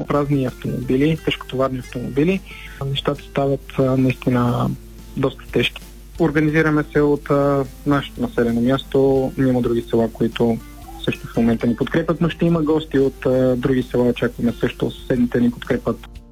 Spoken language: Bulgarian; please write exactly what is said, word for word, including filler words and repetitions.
празни автомобили, тежкотоварни автомобили, нещата стават а, наистина доста тежки. Организираме се от а, нашето населено място. Няма други села, които също в момента ни подкрепят, но ще има гости от а, други села. Очакваме също съседните ни подкрепят.